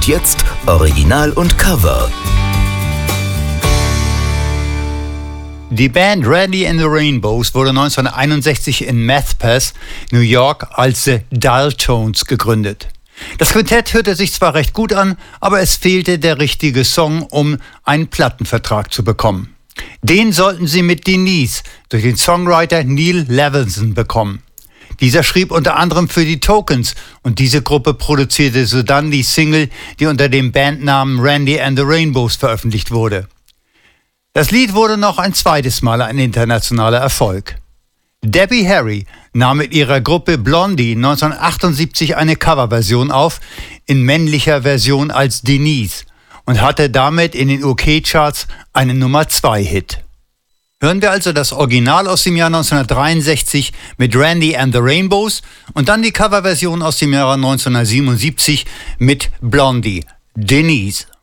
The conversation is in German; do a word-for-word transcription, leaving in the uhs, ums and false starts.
Und jetzt Original und Cover. Die Band Randy and the Rainbows wurde neunzehnhunderteinundsechzig in Meth Pass, New York, als The Dulltones gegründet. Das Quintett hörte sich zwar recht gut an, aber es fehlte der richtige Song, um einen Plattenvertrag zu bekommen. Den sollten sie mit Denise durch den Songwriter Neil Levinson bekommen. Dieser schrieb unter anderem für die Tokens und diese Gruppe produzierte sodann die Single, die unter dem Bandnamen Randy and the Rainbows veröffentlicht wurde. Das Lied wurde noch ein zweites Mal ein internationaler Erfolg. Debbie Harry nahm mit ihrer Gruppe Blondie neunzehnhundertachtundsiebzig eine Coverversion auf, in männlicher Version als Denise, und hatte damit in den U K-Charts einen Nummer zwei Hit. Hören wir also das Original aus dem Jahr neunzehnhundertdreiundsechzig mit Randy and the Rainbows und dann die Coverversion aus dem Jahr neunzehnhundertsiebenundsiebzig mit Blondie, Denise.